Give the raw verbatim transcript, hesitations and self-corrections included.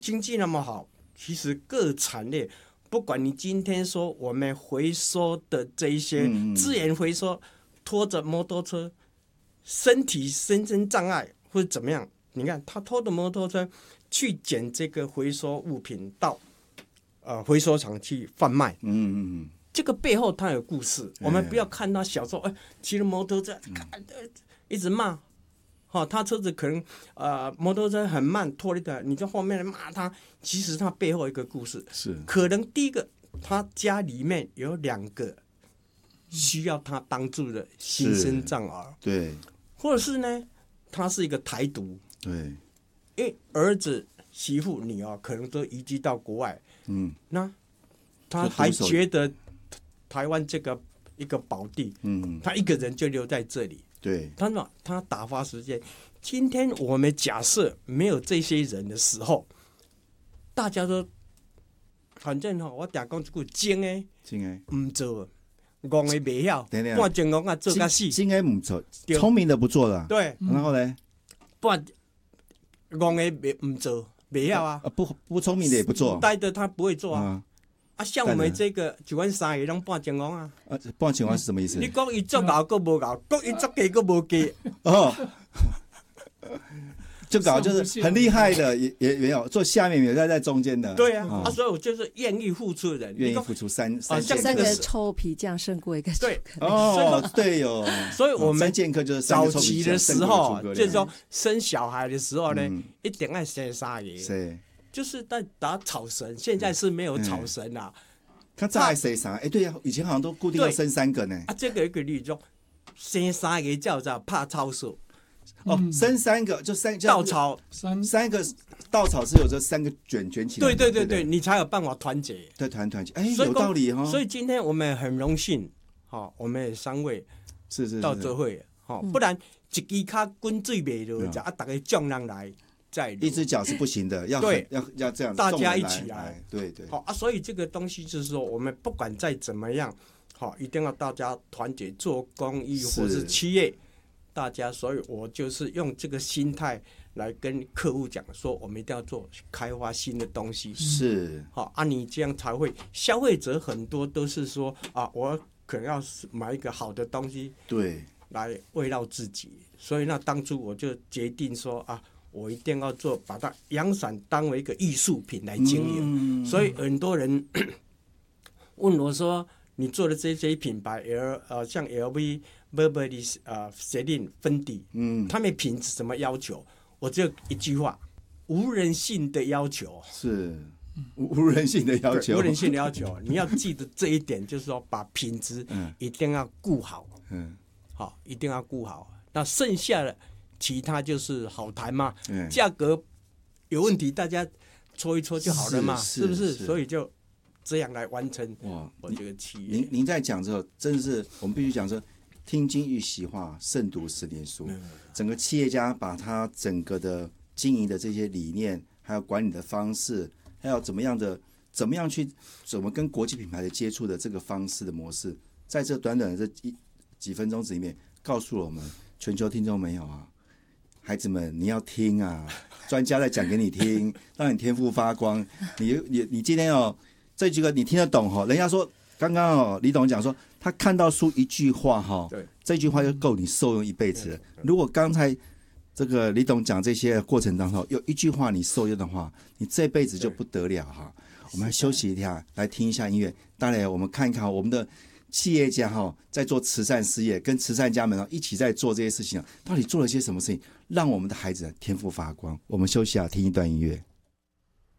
经济那么好，其实各产业，不管你今天说我们回收的这一些资源回收，嗯、拖着摩托车，身体身身障碍或者怎么样，你看他拖着摩托车去捡这个回收物品到呃回收厂去贩卖，嗯嗯嗯，这个背后它有故事，我们不要看他小时候哎骑着摩托车，嗯、一直骂。哦，他车子可能呃摩托车很慢拖的，你在后面骂他，其实他背后一个故事是可能第一个他家里面有两个需要他帮助的新生障儿， 对， 或者是呢他是一个台独， 对， 因为儿子媳妇女儿可能都移居到国外，嗯，那他还觉得台湾这个一个宝地，嗯，他一个人就留在这里。 对， 他说他打发时间。今天我们假设没有这些人的时候，大家都反正哈，我常讲一句精诶， 精诶， 唔做，戆诶袂晓，半精戆啊做甲死， 精诶唔做，聪明的不做了， 对， 然后呢， 半戆诶袂唔做，袂晓啊， 不不聪明的也不做， 呆的他不会做啊。啊，像我们这个就阮三个拢半精戆啊！ 啊，半精戆是什么意思？ 你讲伊足熬，佫无熬；讲伊足假，佫无假。 哦，就搞就是很厉害的，也也没有做下面，也在在中间的。 对啊，哦、啊，所以我就是愿意付出的人， 愿意付出三三三三个臭皮匠胜过一个对哦，对哦。 所以我们剑客就是早期的时候，就是说生小孩的时候呢，嗯、一定要生三个。 是。 就是在打草绳，现在是没有草绳啦。 他再爱生三，哎，对呀、啊，以前好像都固定要生三个呢。 啊，这个一个例子，生三个叫做怕草绳。 哦，嗯、生三个就三稻草， 三三个稻草是有这三个卷卷起来。 对对对对，你才有办法团结。 对，团团结，哎，有道理哈、哦。 所以今天我们很荣幸，哈、哦，我们三位是是到这会，哈、哦，不然一支卡滚水袂落，就啊，大家众人来。 一只脚是不行的，要对要要这样， 大家一起来， 来对对。 好啊，所以这个东西就是说，我们不管再怎么样，好，一定要大家团结做公益或是企业，大家，所以我就是用这个心态来跟客户讲说，我们一定要做开发新的东西， 是好啊，你这样才会消费者很多都是说啊，我可能要买一个好的东西， 对， 来慰劳自己，所以那当初我就决定说啊。我一定要做，把它阳伞当为一个艺术品来经营。嗯、所以很多人问我说：“你做的这些品牌 ，L 呃像 L V、Burberry 呃 Celine、Fendi， 嗯，他们品质怎么要求？”我只有一句话：无人性的要求。 是无人性的要求， 无人性的要求。你要记得这一点，就是说把品质一定要顾好。嗯，好，一定要顾好。那剩下的。其他就是好谈嘛，嗯、价格有问题，大家搓一搓就好了嘛，是, 是不是？所以就这样来完成我这个企业。 您您在讲之后，真的是我们必须讲说，听经育习话，慎读十年书。嗯、整个企业家把他整个的经营的这些理念，还有管理的方式，还有怎么样的怎么样去怎么跟国际品牌的接触的这个方式的模式，在这短短的这一几分钟里面，告诉了我们全球听众朋友啊。孩子们，你要听啊！专家在讲给你听，让你天赋发光。你你你今天哦，这句话你听得懂哈、哦？人家说刚刚哦，李董讲说他看到书一句话哈、哦，对，这句话就够你受用一辈子了。如果刚才这个李董讲这些过程当中有一句话你受用的话，你这辈子就不得了哈。我们来休息一下，来听一下音乐。当然，我们看一看我们的。企业家哈在做慈善事业，跟慈善家们一起在做这些事情，到底做了些什么事情，让我们的孩子天赋发光？我们休息啊，听一段音乐。